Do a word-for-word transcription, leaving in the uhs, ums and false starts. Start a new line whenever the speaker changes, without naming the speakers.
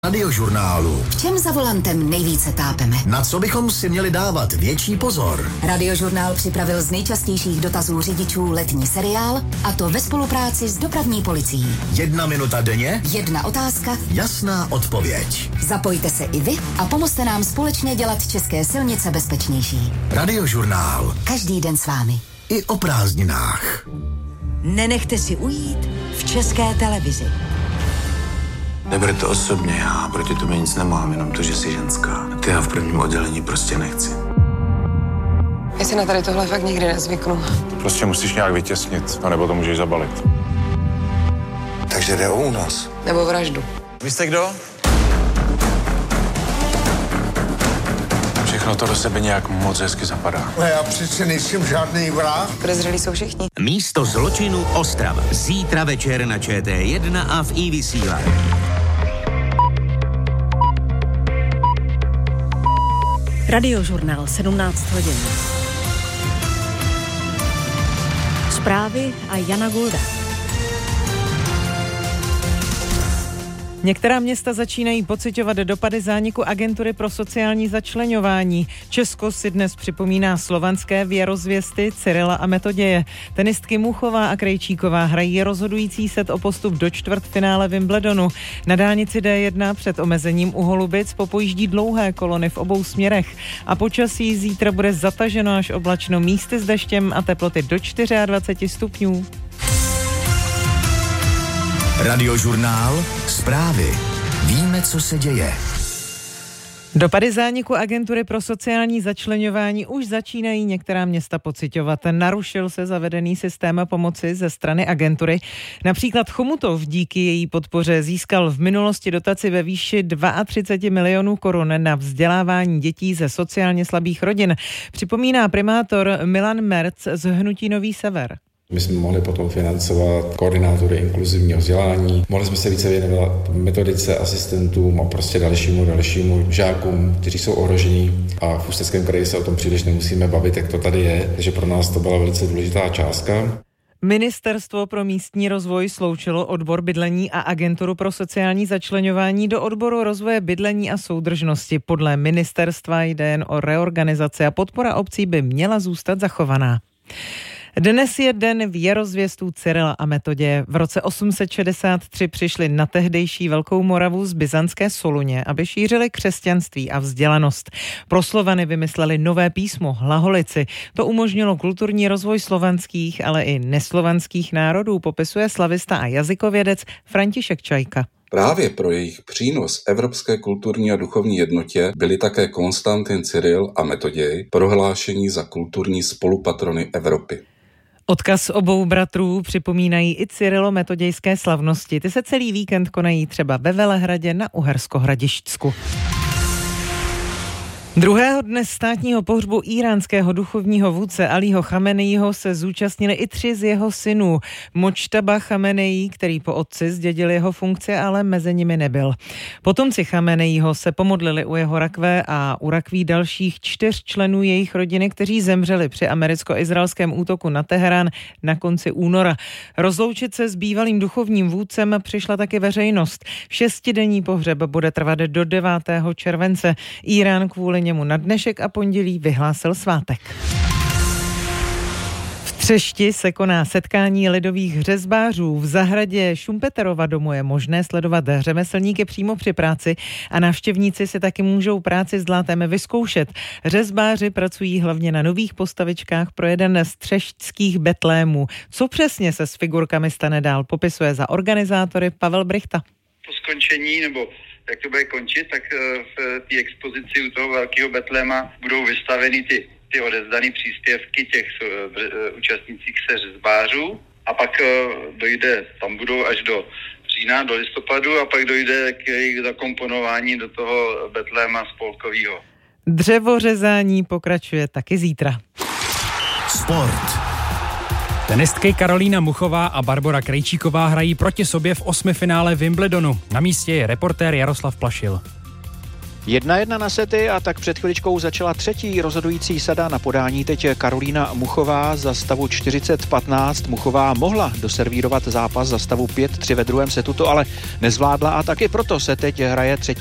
Radiožurnálu.
V čem za volantem nejvíce tápeme?
Na co bychom si měli dávat větší pozor?
Radiožurnál připravil z nejčastějších dotazů řidičů letní seriál, a to ve spolupráci s dopravní policií.
Jedna minuta denně?
Jedna otázka?
Jasná odpověď.
Zapojte se i vy a pomozte nám společně dělat české silnice bezpečnější.
Radiožurnál.
Každý den s vámi.
I o prázdninách.
Nenechte si ujít v České televizi.
Neber to osobně, já proti tobě nic nemám, jenom to, že jsi ženská. Ty já v prvním oddělení prostě nechci.
Já si na tady tohle fakt nikdy nezvyknu.
Prostě musíš nějak vytěsnit, anebo to můžeš zabalit.
Takže jde o únos.
Nebo vraždu.
Vy jste kdo?
Všechno to do sebe nějak moc hezky zapadá.
No já přece nejsem žádný vrah.
Podezřelí jsou všichni.
Místo zločinu Ostrava. Zítra večer na Č T jedna a v iVysílání.
Radiožurnál sedmnáct hodin. Zprávy a Jana Gulda.
Některá města začínají pociťovat dopady zániku agentury pro sociální začleňování. Česko si dnes připomíná slovanské věrozvěsty Cyrila a Metoděje. Tenistky Muchová a Krejčíková hrají rozhodující set o postup do čtvrtfinále Wimbledonu. Na dálnici D jedna před omezením u Holubic popojíždí dlouhé kolony v obou směrech. A počasí zítra bude zataženo až oblačno, místy s deštěm a teploty do dvacet čtyři stupňů.
Radiožurnál. Zprávy. Víme, co se děje.
Dopady zániku agentury pro sociální začleňování už začínají některá města pociťovat. Narušil se zavedený systém pomoci ze strany agentury. Například Chomutov díky její podpoře získal v minulosti dotaci ve výši třicet dva milionů korun na vzdělávání dětí ze sociálně slabých rodin. Připomíná primátor Milan Merc z hnutí Nový Sever.
My jsme mohli potom financovat koordinátory inkluzivního vzdělání, mohli jsme se více věnovat metodice, asistentům a prostě dalšímu, dalšímu žákům, kteří jsou ohrožení, a v Ústeckém kraji se o tom příliš nemusíme bavit, jak to tady je, takže pro nás to byla velice důležitá částka.
Ministerstvo pro místní rozvoj sloučilo odbor bydlení a agenturu pro sociální začleňování do odboru rozvoje bydlení a soudržnosti. Podle ministerstva jde jen o reorganizaci a podpora obcí by měla zůstat zachovaná. Dnes je den věrozvěstů Cyrila a Metoděje. V roce osm set šedesát tři přišli na tehdejší Velkou Moravu z byzantské Soluně, aby šířili křesťanství a vzdělanost. Pro Slovany vymysleli nové písmo, hlaholici. To umožnilo kulturní rozvoj slovanských, ale i neslovanských národů, popisuje slavista a jazykovědec František Čajka.
Právě pro jejich přínos evropské kulturní a duchovní jednotě byli také Konstantin Cyril a Metoděj prohlášení za kulturní spolupatrony Evropy.
Odkaz obou bratrů připomínají i Cyrilo-metodějské slavnosti. Ty se celý víkend konají třeba ve Velehradě na Uhersko-Hradišťsku. Druhého dne státního pohřbu íránského duchovního vůdce Alího Chameneího se zúčastnili i tři z jeho synů. Močtaba Chameneí, který po otci zdědil jeho funkci, ale mezi nimi nebyl. Potomci Chameneího se pomodlili u jeho rakve a u rakví dalších čtyř členů jejich rodiny, kteří zemřeli při americko-izraelském útoku na Teherán na konci února. Rozloučit se s bývalým duchovním vůdcem přišla taky veřejnost. Šestidenní pohřeb bude trvat do devátého července. Írán kvůli němu na dnešek a pondělí vyhlásil svátek. V Třešti se koná setkání lidových řezbářů. V zahradě Šumpeterova domu je možné sledovat řemeslníky přímo při práci a návštěvníci si taky můžou práci s dlátem vyzkoušet. Řezbáři pracují hlavně na nových postavičkách pro jeden z třešťských betlémů. Co přesně se s figurkami stane dál, popisuje za organizátory Pavel Brichta.
Po skončení nebo jak to bude končit, tak v té expozici u toho velkého betléma budou vystaveny ty, ty odevzdané příspěvky těch účastnících se řezbářů a pak dojde, tam budou až do října, do listopadu a pak dojde k jejich zakomponování do toho betléma spolkového.
Dřevořezání pokračuje taky zítra.
Sport.
Tenistky Karolína Muchová a Barbora Krejčíková hrají proti sobě v osmifinále Wimbledonu. Na místě je reportér Jaroslav Plašil.
Jedna jedna na sety a tak před chviličkou začala třetí rozhodující sada. Na podání teď Karolína Muchová za stavu čtyřicet patnáct. Muchová mohla doservírovat zápas za stavu pět tři ve druhém setu, to ale nezvládla a taky proto se teď hraje třetí